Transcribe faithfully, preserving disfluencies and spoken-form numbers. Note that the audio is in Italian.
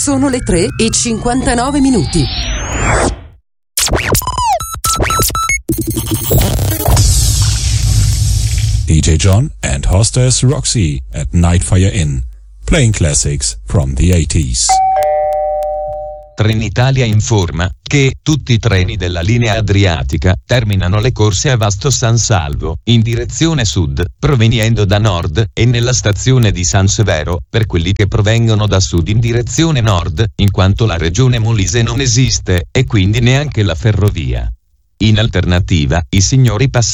Sono le tre e cinquantanove minuti. D J John and hostess Roxy at Nightfire Inn, playing classics from the eighties. Trenitalia informa che tutti i treni della linea adriatica terminano le corse a Vasto San Salvo, in direzione sud, proveniendo da nord, e nella stazione di San Severo, per quelli che provengono da sud in direzione nord, in quanto la regione Molise non esiste, e quindi neanche la ferrovia. In alternativa, i signori passeggeri